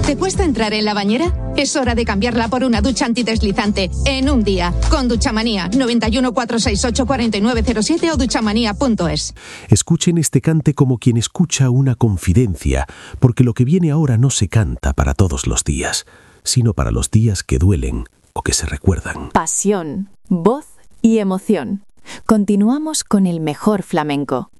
¿Te cuesta entrar en la bañera? Es hora de cambiarla por una ducha antideslizante en un día. Con Duchamanía, 91 468 4907 o duchamanía.es. Escuchen este cante como quien escucha una confidencia, porque lo que viene ahora no se canta para todos los días, sino para los días que duelen o que se recuerdan. Pasión, voz y emoción. Continuamos con el mejor flamenco.